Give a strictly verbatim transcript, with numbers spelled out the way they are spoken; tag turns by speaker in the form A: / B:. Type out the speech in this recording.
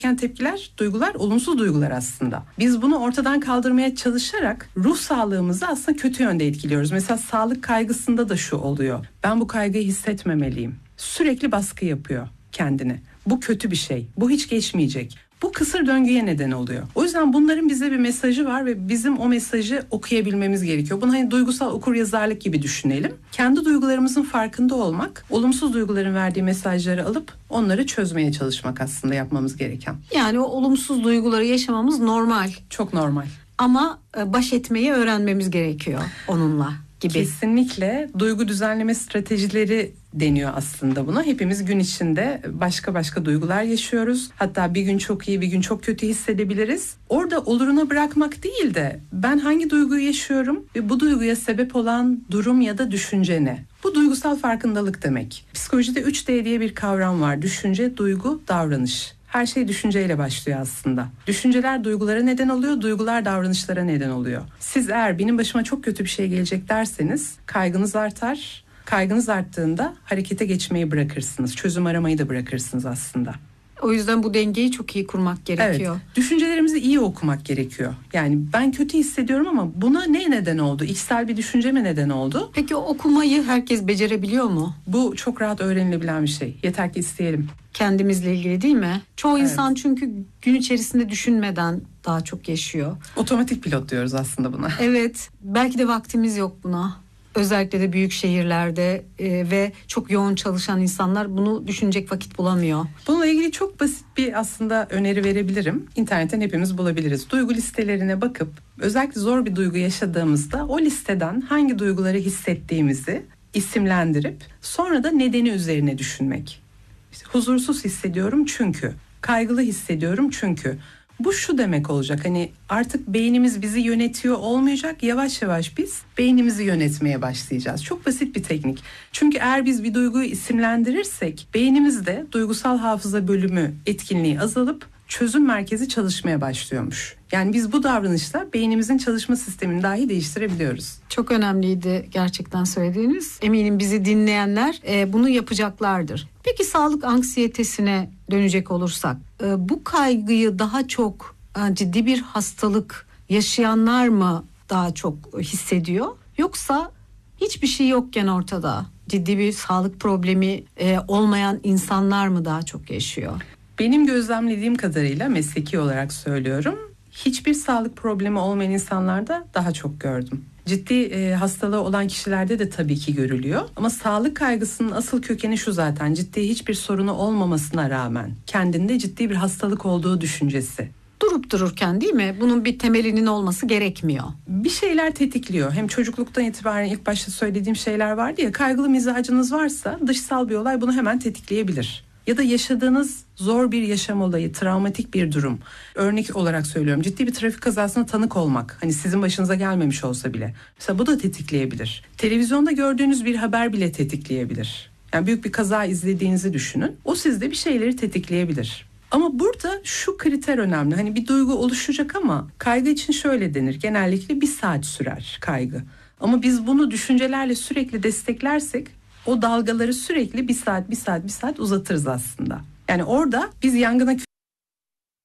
A: tepkiler, duygular olumsuz duygular aslında. Biz bunu ortadan kaldırmaya çalışarak ruh sağlığımızı aslında kötü yönde etkiliyoruz. Mesela sağlık kaygısında da şu oluyor. Ben bu kaygıyı hissetmemeliyim. Sürekli baskı yapıyor kendine. Bu kötü bir şey. Bu hiç geçmeyecek. Bu kısır döngüye neden oluyor. O yüzden bunların bize bir mesajı var ve bizim o mesajı okuyabilmemiz gerekiyor. Bunu hani duygusal okuryazarlık gibi düşünelim. Kendi duygularımızın farkında olmak, olumsuz duyguların verdiği mesajları alıp onları çözmeye çalışmak aslında yapmamız gereken.
B: Yani o olumsuz duyguları yaşamamız normal.
A: Çok normal.
B: Ama baş etmeyi öğrenmemiz gerekiyor onunla gibi.
A: Kesinlikle duygu düzenleme stratejileri deniyor aslında buna. Hepimiz gün içinde başka başka duygular yaşıyoruz. Hatta bir gün çok iyi, bir gün çok kötü hissedebiliriz. Orada oluruna bırakmak değil de ben hangi duyguyu yaşıyorum ve bu duyguya sebep olan durum ya da düşünce ne? Bu duygusal farkındalık demek. Psikolojide üç D diye bir kavram var. Düşünce, duygu, davranış. Her şey düşünceyle başlıyor aslında. Düşünceler duygulara neden oluyor, duygular davranışlara neden oluyor. Siz eğer benim başıma çok kötü bir şey gelecek derseniz kaygınız artar. Kaygınız arttığında harekete geçmeyi bırakırsınız. Çözüm aramayı da bırakırsınız aslında.
B: O yüzden bu dengeyi çok iyi kurmak gerekiyor.
A: Evet, düşüncelerimizi iyi okumak gerekiyor. Yani ben kötü hissediyorum ama buna ne neden oldu? İçsel bir düşünce mi neden oldu?
B: Peki o okumayı herkes becerebiliyor mu?
A: Bu çok rahat öğrenilebilen bir şey. Yeter ki isteyelim.
B: Kendimizle ilgili değil mi? Çoğu
A: Evet.
B: insan çünkü gün içerisinde düşünmeden daha çok yaşıyor.
A: Otomatik pilot diyoruz aslında buna.
B: Evet, belki de vaktimiz yok buna. Özellikle de büyük şehirlerde e, ve çok yoğun çalışan insanlar bunu düşünecek vakit bulamıyor.
A: Bununla ilgili çok basit bir aslında öneri verebilirim. İnternetten hepimiz bulabiliriz. Duygu listelerine bakıp özellikle zor bir duygu yaşadığımızda o listeden hangi duyguları hissettiğimizi isimlendirip sonra da nedeni üzerine düşünmek. İşte huzursuz hissediyorum çünkü, kaygılı hissediyorum çünkü. Bu şu demek olacak, hani artık beynimiz bizi yönetiyor olmayacak, yavaş yavaş biz beynimizi yönetmeye başlayacağız. Çok basit bir teknik. Çünkü eğer biz bir duyguyu isimlendirirsek beynimizde duygusal hafıza bölümü etkinliği azalıp çözüm merkezi çalışmaya başlıyormuş. Yani biz bu davranışla beynimizin çalışma sistemini dahi değiştirebiliyoruz.
B: Çok önemliydi gerçekten söylediğiniz. Eminim bizi dinleyenler e, bunu yapacaklardır. Peki sağlık anksiyetesine dönecek olursak, e, bu kaygıyı daha çok e, ciddi bir hastalık yaşayanlar mı daha çok hissediyor? Yoksa hiçbir şey yokken ortada ciddi bir sağlık problemi e, olmayan insanlar mı daha çok yaşıyor?
A: Benim gözlemlediğim kadarıyla mesleki olarak söylüyorum, hiçbir sağlık problemi olmayan insanlarda daha çok gördüm. Ciddi e, hastalığı olan kişilerde de tabii ki görülüyor. Ama sağlık kaygısının asıl kökeni şu zaten. Ciddi hiçbir sorunu olmamasına rağmen kendinde ciddi bir hastalık olduğu düşüncesi.
B: Durup dururken değil mi? Bunun bir temelinin olması gerekmiyor.
A: Bir şeyler tetikliyor. Hem çocukluktan itibaren ilk başta söylediğim şeyler vardı ya, kaygılı mizacınız varsa dışsal bir olay bunu hemen tetikleyebilir. Ya da yaşadığınız zor bir yaşam olayı, travmatik bir durum. Örnek olarak söylüyorum, ciddi bir trafik kazasına tanık olmak. Hani sizin başınıza gelmemiş olsa bile. Mesela bu da tetikleyebilir. Televizyonda gördüğünüz bir haber bile tetikleyebilir. Yani büyük bir kaza izlediğinizi düşünün. O sizde bir şeyleri tetikleyebilir. Ama burada şu kriter önemli. Hani bir duygu oluşacak ama kaygı için şöyle denir. Genellikle bir saat sürer kaygı. Ama biz bunu düşüncelerle sürekli desteklersek o dalgaları sürekli bir saat, bir saat, bir saat uzatırız aslında. Yani orada biz yangına